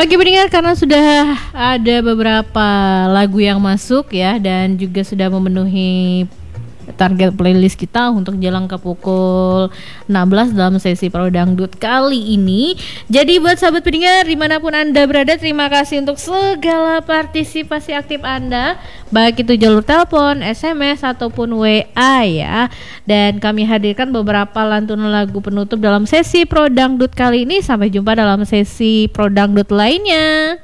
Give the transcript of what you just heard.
Oke pendengar, karena sudah ada beberapa lagu yang masuk ya, dan juga sudah memenuhi target playlist kita untuk jalan ke pukul 16 dalam sesi Pro Dangdut kali ini. Jadi buat sahabat pendengar dimanapun Anda berada, terima kasih untuk segala partisipasi aktif Anda, baik itu jalur telepon, SMS ataupun WA ya. Dan kami hadirkan beberapa lantunan lagu penutup dalam sesi Pro Dangdut kali ini. Sampai jumpa dalam sesi Pro Dangdut lainnya.